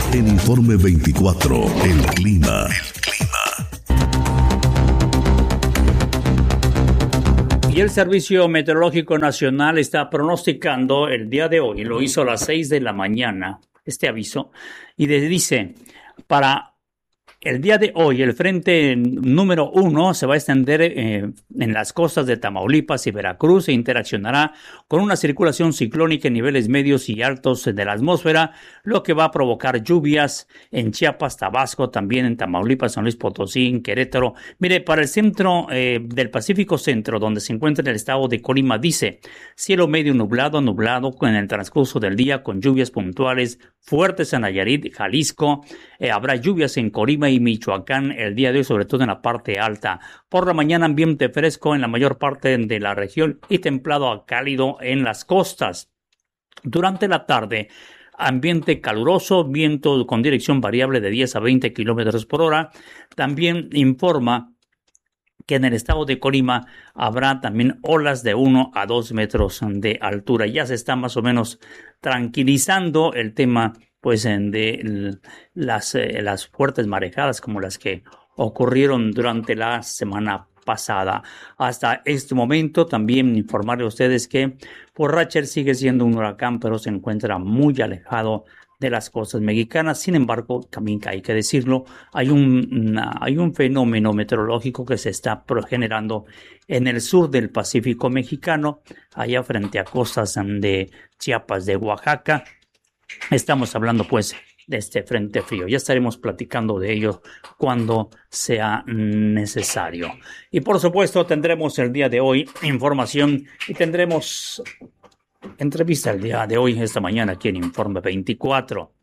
En Informe 24, el clima. Y el Servicio Meteorológico Nacional está pronosticando el día de hoy, lo hizo a las 6 de la mañana, este aviso, y dice, para el día de hoy, el frente número 1 se va a extender en las costas de Tamaulipas y Veracruz e interaccionará con una circulación ciclónica en niveles medios y altos de la atmósfera, lo que va a provocar lluvias en Chiapas, Tabasco, también en Tamaulipas, San Luis Potosí, en Querétaro. Mire, para el centro del Pacífico Centro, donde se encuentra el estado de Colima, dice cielo medio nublado en el transcurso del día con lluvias puntuales fuertes en Nayarit, Jalisco. Habrá lluvias en Colima y Michoacán el día de hoy, sobre todo en la parte alta. Por la mañana, ambiente fresco en la mayor parte de la región y templado a cálido en las costas. Durante la tarde, ambiente caluroso, viento con dirección variable de 10 a 20 kilómetros por hora. También informa que en el estado de Colima habrá también olas de 1 a 2 metros de altura. Ya se está más o menos tranquilizando el tema pues de las fuertes marejadas como las que ocurrieron durante la semana pasada. Hasta este momento también informarle a ustedes que Rachel sigue siendo un huracán, pero se encuentra muy alejado de las costas mexicanas. Sin embargo, también hay que decirlo, hay un fenómeno meteorológico que se está generando en el sur del Pacífico mexicano, allá frente a costas de Chiapas, de Oaxaca. Estamos hablando pues de este frente frío. Ya estaremos platicando de ello cuando sea necesario. Y por supuesto tendremos el día de hoy información y tendremos entrevista el día de hoy, esta mañana, aquí en Informe 24.